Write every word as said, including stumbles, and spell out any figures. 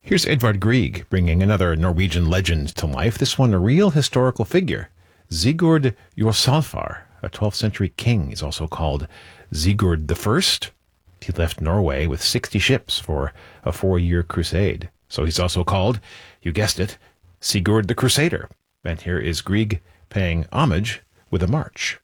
Here's Edvard Grieg bringing another Norwegian legend to life, this one a real historical figure. Sigurd Jorsalfar, a twelfth century king, is also called Sigurd the First. He left Norway with sixty ships for a four-year crusade. So he's also called, you guessed it, Sigurd the Crusader. And here is Grieg paying homage with a march.